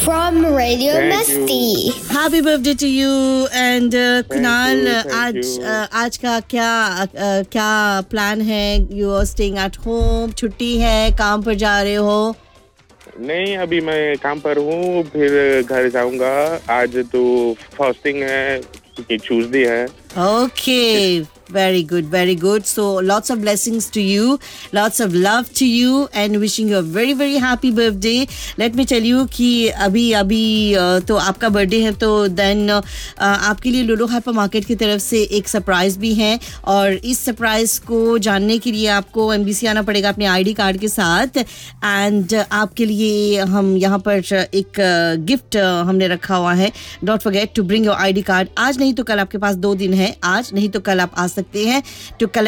from Radio Thank you. Masti. Happy birthday to you and Kunal thank you. आज का क्या plan है? You are staying at home, छुट्टी है, काम पर जा रहे हो? नहीं, अभी मैं काम पर हूँ, फिर घर जाऊंगा. आज तो फास्टिंग है क्योंकि ट्यूसडे है. Okay, very good. So lots of blessings to you, lots of love to you, and wishing you a very very happy birthday. Let me tell you कि अभी तो आपका बर्थडे है, तो देन आपके लिए लुलु हाइपर मार्केट की तरफ से एक सरप्राइज भी है, और इस सरप्राइज को जानने के लिए आपको एमबीसी आना पड़ेगा अपने आईडी कार्ड के साथ. एंड आपके लिए हम यहाँ पर एक गिफ्ट हमने रखा हुआ है. Don't forget to bring your ID card. आज नहीं तो कल, आपके पास 2 दिन है, आज नहीं तो कल आप आ सकते हैं टू कलेक्ट